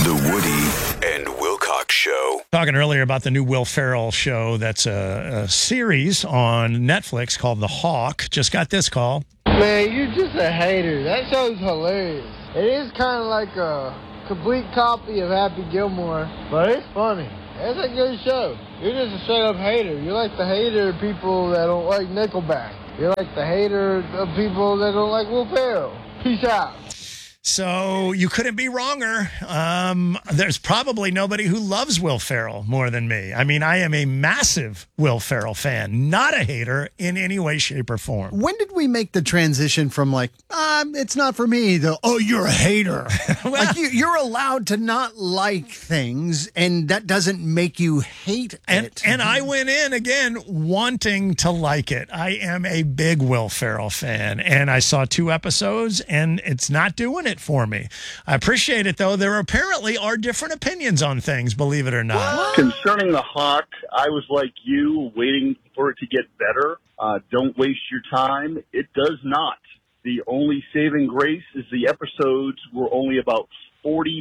The Woody and Wilcox Show. Talking earlier about the new Will Ferrell show that's a series on Netflix called The Hawk. Just got this call. Man, you're just a hater. That show's hilarious. It is kind of like a complete copy of Happy Gilmore, but it's funny. It's a good show. You're just a straight-up hater. You're like the hater of people that don't like Nickelback. You're like the hater of people that don't like Will Ferrell. Peace out. So you couldn't be wronger. There's probably nobody who loves Will Ferrell more than me. I mean, I am a massive Will Ferrell fan, not a hater in any way, shape, or form. When did we make the transition from like, it's not for me, to, oh, you're a hater? Well, like you're allowed to not like things, and that doesn't make you hate it. And I went in, again, wanting to like it. I am a big Will Ferrell fan, and I saw 2 episodes, and it's not doing it for me. I appreciate it, though. There apparently are different opinions on things, believe it or not. Concerning the Hawk, I was like you, waiting for it to get better. Don't waste your time. It does not. The only saving grace is the episodes were only about 40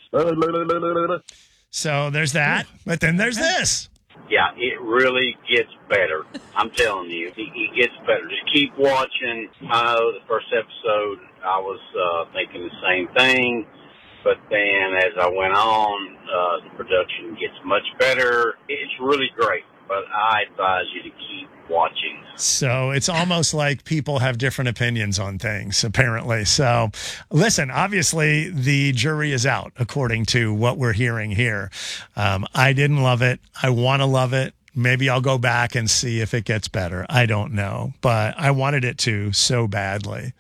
minutes. So there's that, but then there's this. Yeah, it really gets better. I'm telling you, it gets better. Just keep watching. The first episode, I was thinking the same thing, but then as I went on, the production gets much better. It's really great, but I advise you to keep watching. So it's almost like people have different opinions on things, apparently. So listen, obviously the jury is out, according to what we're hearing here. I didn't love it. I want to love it. Maybe I'll go back and see if it gets better. I don't know, but I wanted it to so badly.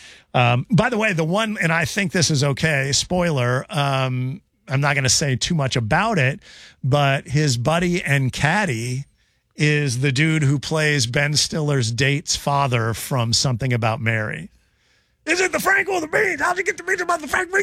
By the way, the one, and I think this is okay, spoiler, I'm not going to say too much about it, but his buddy and caddy is the dude who plays Ben Stiller's date's father from Something About Mary. Is it the Frank or the Beans? How'd you get the beans about the Frank?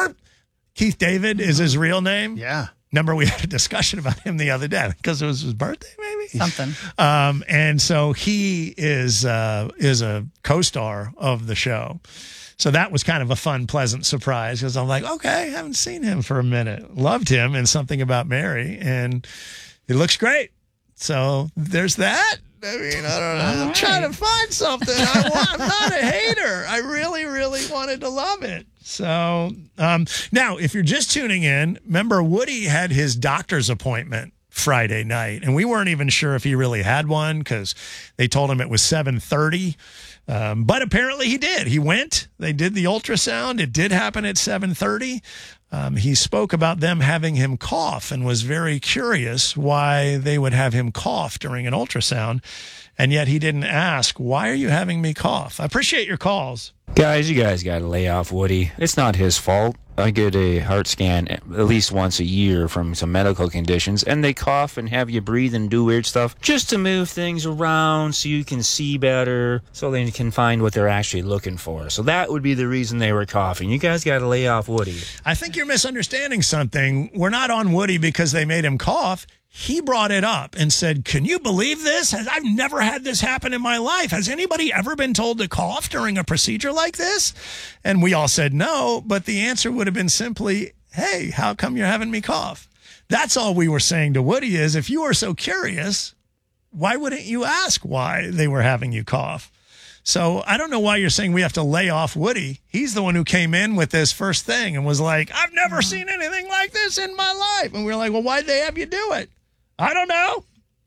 Keith David is his real name. Yeah. Remember, we had a discussion about him the other day because it was his birthday, maybe? Something. And so he is a co-star of the show. So that was kind of a fun, pleasant surprise because I'm like, okay, haven't seen him for a minute. Loved him in Something About Mary, and he looks great. So there's that. I mean, I don't know. I'm trying to find something. I'm not a hater. I really, really wanted to love it. So now, if you're just tuning in, remember Woody had his doctor's appointment Friday night, and we weren't even sure if he really had one because they told him it was 7:30. But apparently he did. He went. They did the ultrasound. It did happen at 7:30. He spoke about them having him cough and was very curious why they would have him cough during an ultrasound. And yet he didn't ask, why are you having me cough? I appreciate your calls. Guys, you guys got to lay off Woody. It's not his fault. I get a heart scan at least once a year from some medical conditions, and they cough and have you breathe and do weird stuff just to move things around so you can see better, so they can find what they're actually looking for. So that would be the reason they were coughing. You guys got to lay off Woody. I think you're misunderstanding something. We're not on Woody because they made him cough. He brought it up and said, can you believe this? I've never had this happen in my life. Has anybody ever been told to cough during a procedure like this? And we all said no, but the answer would have been simply, hey, how come you're having me cough? That's all we were saying to Woody is, if you are so curious, why wouldn't you ask why they were having you cough? So I don't know why you're saying we have to lay off Woody. He's the one who came in with this first thing and was like, I've never seen anything like this in my life. And we were like, well, why'd they have you do it? I don't know.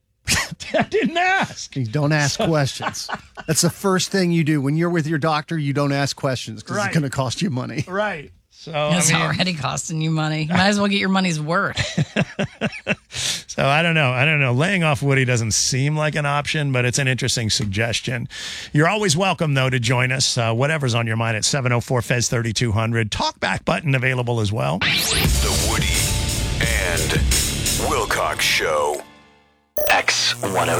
I didn't ask. You don't ask questions. That's the first thing you do. When you're with your doctor, you don't ask questions because it's going to cost you money. Right. So it's already costing you money. Might as well get your money's worth. So I don't know. Laying off Woody doesn't seem like an option, but it's an interesting suggestion. You're always welcome, though, to join us. Whatever's on your mind at 704-FEZ-3200. Talkback button available as well. The Woody and Wilcox Show. X103.